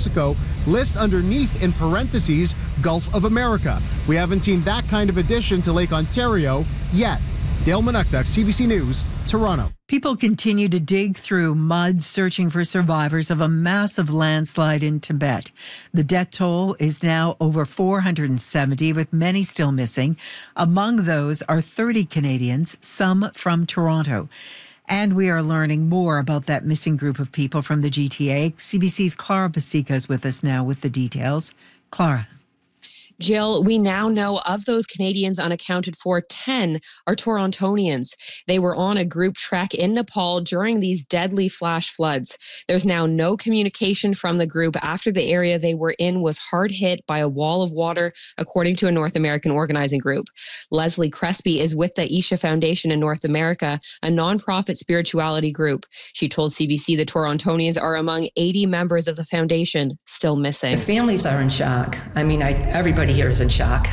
Mexico, list underneath in parentheses Gulf of America. We haven't seen that kind of addition to Lake Ontario yet. Dale Manukduk, CBC News, Toronto. People continue to dig through mud searching for survivors of a massive landslide in Tibet. The death toll is now over 470, with many still missing. Among those are 30 Canadians, some from Toronto. And we are learning more about that missing group of people from the GTA. CBC's Clara Pasica is with us now with the details. Clara. Jill, we now know of those Canadians unaccounted for, 10 are Torontonians. They were on a group trek in Nepal during these deadly flash floods. There's now no communication from the group after the area they were in was hard hit by a wall of water, according to a North American organizing group. Leslie Crespi is with the Isha Foundation in North America, a nonprofit spirituality group. She told CBC the Torontonians are among 80 members of the foundation still missing. The families are in shock. I mean, everybody here is in shock.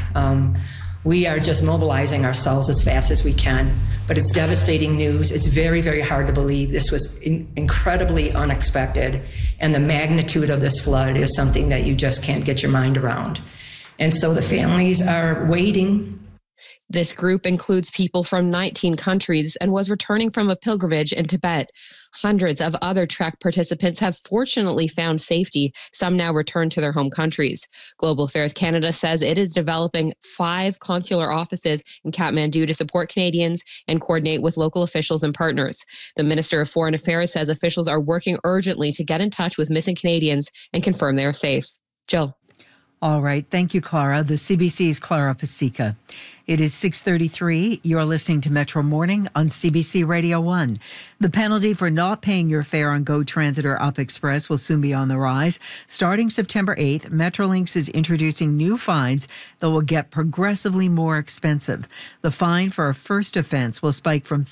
We are just mobilizing ourselves as fast as we can, but it's devastating news. It's very, very hard to believe. This was incredibly unexpected, and the magnitude of this flood is something that you just can't get your mind around. And so the families are waiting. This group includes people from 19 countries and was returning from a pilgrimage in Tibet. Hundreds of other trek participants have fortunately found safety. Some now return to their home countries. Global Affairs Canada says it is developing 5 consular offices in Kathmandu to support Canadians and coordinate with local officials and partners. The Minister of Foreign Affairs says officials are working urgently to get in touch with missing Canadians and confirm they are safe. Jill. All right. Thank you, Clara. The CBC's Clara Pasica. It is 6:33. You're listening to Metro Morning on CBC Radio 1. The penalty for not paying your fare on GO Transit or Up Express will soon be on the rise. Starting September 8th, Metrolinx is introducing new fines that will get progressively more expensive. The fine for a first offense will spike from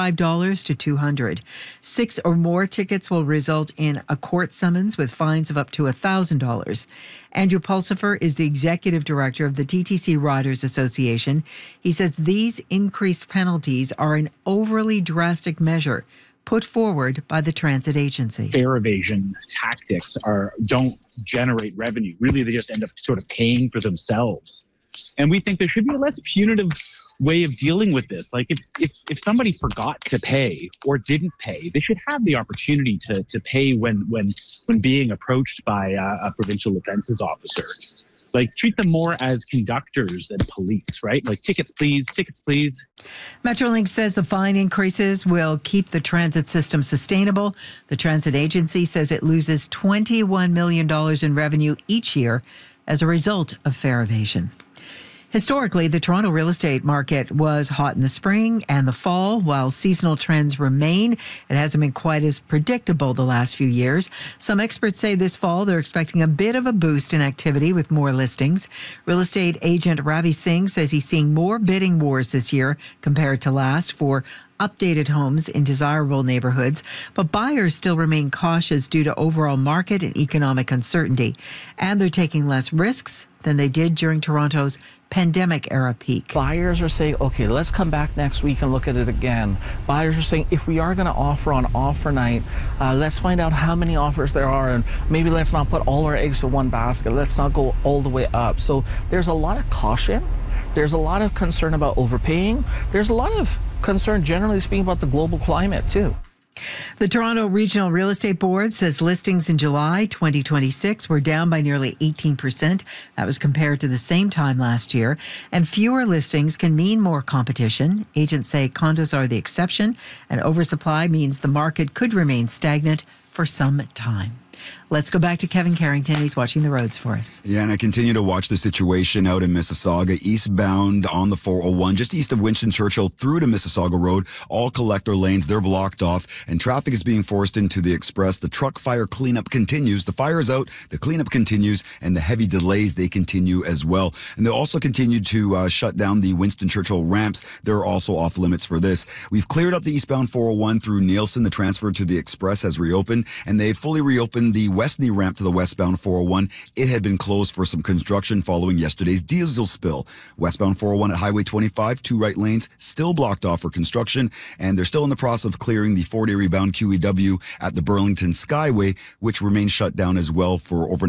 $35 to $200. 6 or more tickets will result in a court summons with fines of up to $1,000. Andrew Pulsifer is the executive director of the TTC Riders Association. He says these increased penalties are an overly drastic measure put forward by the transit agency. Fare evasion tactics don't generate revenue. Really, they just end up sort of paying for themselves. And we think there should be a less punitive way of dealing with this. Like if somebody forgot to pay or didn't pay, they should have the opportunity to pay when being approached by a provincial offences officer. Like, treat them more as conductors than police, right? Like, tickets please, tickets please. Metrolinx says the fine increases will keep the transit system sustainable. The transit agency says it loses $21 million in revenue each year as a result of fare evasion. Historically, the Toronto real estate market was hot in the spring and the fall. While seasonal trends remain, it hasn't been quite as predictable the last few years. Some experts say this fall they're expecting a bit of a boost in activity with more listings. Real estate agent Ravi Singh says he's seeing more bidding wars this year compared to last for updated homes in desirable neighborhoods, but buyers still remain cautious due to overall market and economic uncertainty. And they're taking less risks than they did during Toronto's pandemic-era peak. Buyers are saying, okay, let's come back next week and look at it again. Buyers are saying, if we are going to offer on offer night, let's find out how many offers there are, and maybe let's not put all our eggs in one basket. Let's not go all the way up. So there's a lot of caution. There's a lot of concern about overpaying. There's a lot of concern, generally speaking, about the global climate, too. The Toronto Regional Real Estate Board says listings in July 2026 were down by nearly 18%. That was compared to the same time last year. And fewer listings can mean more competition. Agents say condos are the exception, and oversupply means the market could remain stagnant for some time. Let's go back to Kevin Carrington. He's watching the roads for us. Yeah, and I continue to watch the situation out in Mississauga, eastbound on the 401, just east of Winston Churchill through to Mississauga Road. All collector lanes, they're blocked off, and traffic is being forced into the express. The truck fire cleanup continues. The fire is out, the cleanup continues, and the heavy delays, they continue as well. And they'll also continue to shut down the Winston Churchill ramps. They're also off limits for this. We've cleared up the eastbound 401 through Nielsen. The transfer to the express has reopened, and they fully reopened the Westney ramp to the westbound 401. It had been closed for some construction following yesterday's diesel spill. Westbound 401 at Highway 25, 2 right lanes still blocked off for construction, and they're still in the process of clearing the 4-day rebound QEW at the Burlington Skyway, which remains shut down as well for over